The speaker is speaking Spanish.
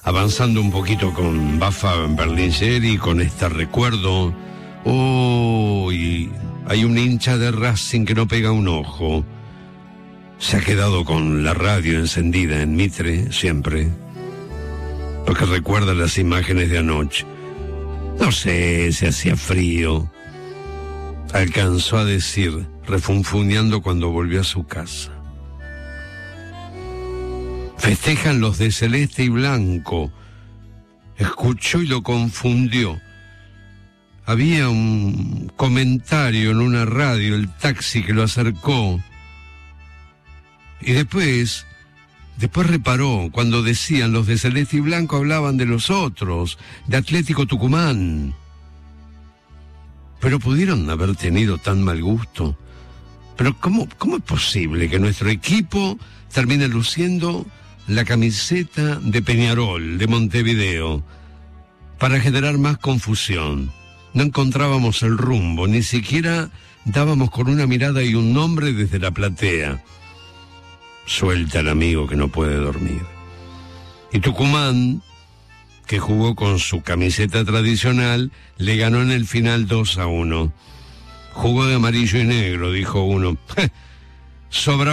avanzando un poquito con Bafa Berlingeri, con este recuerdo. Oh, y hay un hincha de Racing que no pega un ojo. Se ha quedado con la radio encendida en Mitre, siempre. Porque recuerda las imágenes de anoche. No sé, se hacía frío. Alcanzó a decir, refunfuñando cuando volvió a su casa. Festejan los de celeste y blanco. Escuchó y lo confundió. Había un comentario en una radio, el taxi que lo acercó. Y después reparó, cuando decían los de celeste y blanco hablaban de los otros, de Atlético Tucumán. Pero pudieron haber tenido tan mal gusto. Pero ¿cómo es posible que nuestro equipo termine luciendo la camiseta de Peñarol, de Montevideo, para generar más confusión? No encontrábamos el rumbo, ni siquiera dábamos con una mirada y un nombre desde la platea. Suelta al amigo que no puede dormir. Y Tucumán, que jugó con su camiseta tradicional, le ganó en el final 2-1. Jugó de amarillo y negro, dijo uno. Sobra